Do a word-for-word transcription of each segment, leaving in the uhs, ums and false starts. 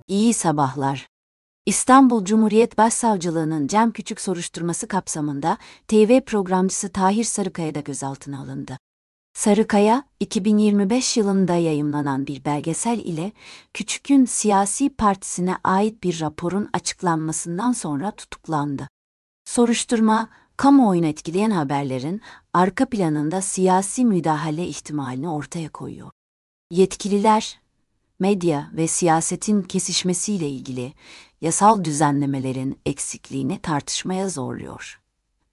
İyi sabahlar. İstanbul Cumhuriyet Başsavcılığı'nın Cem Küçük soruşturması kapsamında T V programcısı Tahir Sarıkaya da gözaltına alındı. Sarıkaya, iki bin yirmi beş yılında yayımlanan bir belgesel ile Küçük'ün siyasi partisine ait bir raporun açıklanmasından sonra tutuklandı. Soruşturma, kamuoyunu etkileyen haberlerin arka planında siyasi müdahale ihtimalini ortaya koyuyor. Yetkililer, medya ve siyasetin kesişmesiyle ilgili yasal düzenlemelerin eksikliğini tartışmaya zorluyor.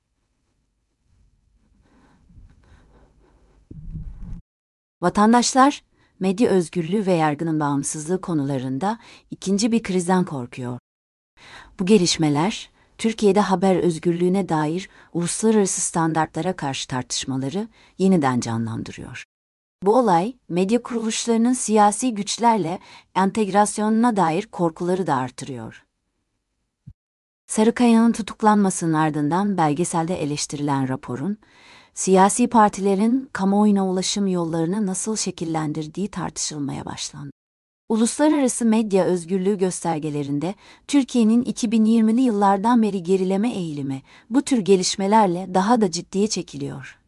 Vatandaşlar, medya özgürlüğü ve yargının bağımsızlığı konularında ikinci bir krizden korkuyor. Bu gelişmeler, Türkiye'de haber özgürlüğüne dair uluslararası standartlara karşı tartışmaları yeniden canlandırıyor. Bu olay, medya kuruluşlarının siyasi güçlerle entegrasyonuna dair korkuları da artırıyor. Sarıkaya'nın tutuklanmasının ardından belgeselde eleştirilen raporun, siyasi partilerin kamuoyuna ulaşım yollarını nasıl şekillendirdiği tartışılmaya başlandı. Uluslararası medya özgürlüğü göstergelerinde Türkiye'nin iki bin yirmili yıllardan beri gerileme eğilimi bu tür gelişmelerle daha da ciddiye çekiliyor.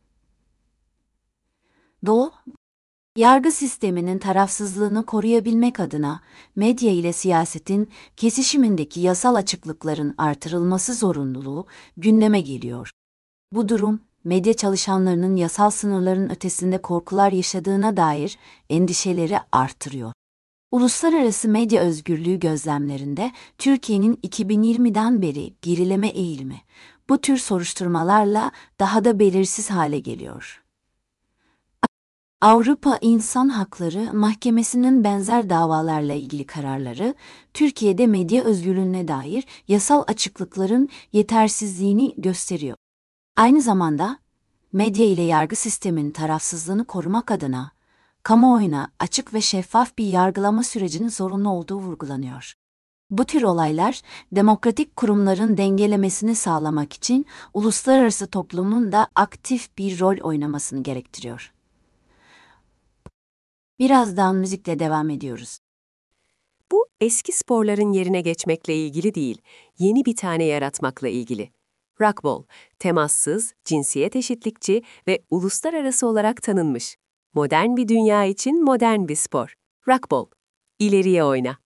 Doğu, yargı sisteminin tarafsızlığını koruyabilmek adına medya ile siyasetin kesişimindeki yasal açıklıkların artırılması zorunluluğu gündeme geliyor. Bu durum, medya çalışanlarının yasal sınırların ötesinde korkular yaşadığına dair endişeleri artırıyor. Uluslararası medya özgürlüğü gözlemlerinde Türkiye'nin iki bin yirmiden beri gerileme eğilimi bu tür soruşturmalarla daha da belirsiz hale geliyor. Avrupa İnsan Hakları Mahkemesi'nin benzer davalarla ilgili kararları, Türkiye'de medya özgürlüğüne dair yasal açıklıkların yetersizliğini gösteriyor. Aynı zamanda, medya ile yargı sisteminin tarafsızlığını korumak adına, kamuoyuna açık ve şeffaf bir yargılama sürecinin zorunlu olduğu vurgulanıyor. Bu tür olaylar, demokratik kurumların dengelemesini sağlamak için uluslararası toplumun da aktif bir rol oynamasını gerektiriyor. Birazdan müzikle devam ediyoruz. Bu eski sporların yerine geçmekle ilgili değil, yeni bir tane yaratmakla ilgili. Rockball, temassız, cinsiyet eşitlikçi ve uluslararası olarak tanınmış. Modern bir dünya için modern bir spor. Rockball, ileriye oyna.